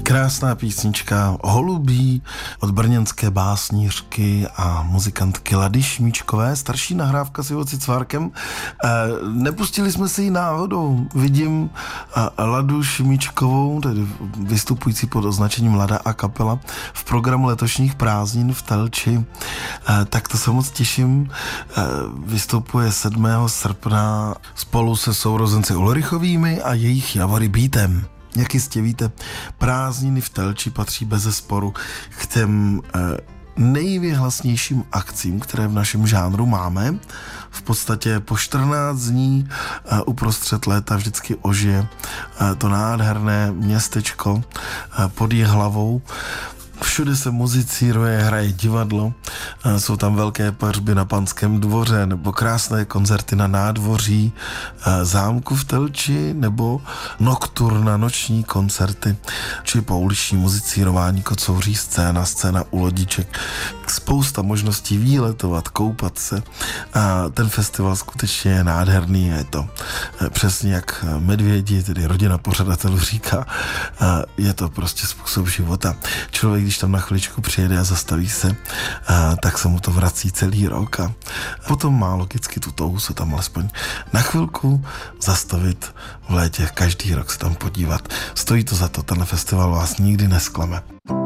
Krásná písnička Holubí od brněnské básnířky a muzikantky Lady Šmíčkové, starší nahrávka s Ivo Cicvárkem. Nepustili jsme si ji náhodou. Vidím Ladu Šmíčkovou, tedy vystupující pod označením Lada a kapela v programu letošních prázdnin v Telči. Tak to se moc těším. Vystupuje 7. srpna spolu se sourozenci Ulrichovými a jejich Javory Beatem. Jak jistě víte, prázdniny v Telči patří bezesporu k těm nejvěhlasnějším akcím, které v našem žánru máme. V podstatě po 14 dní uprostřed léta vždycky ožije to nádherné městečko pod Jihlavou. Všude se muzicíruje, hraje divadlo, jsou tam velké pařby na Panském dvoře nebo krásné koncerty na nádvoří zámku v Telči nebo nokturna, noční koncerty či pouliční muzicírování, kocouří scéna u lodiček. Spousta možností výletovat, koupat se. A ten festival skutečně je nádherný, je to přesně jak Medvědi, tedy rodina pořadatelů říká, je to prostě způsob života. Člověk, když tam na chviličku přijede a zastaví se, tak se mu to vrací celý rok a potom má logicky tu touhu se tam alespoň na chvilku zastavit v létě, každý rok se tam podívat. Stojí to za to, ten festival vás nikdy nesklame.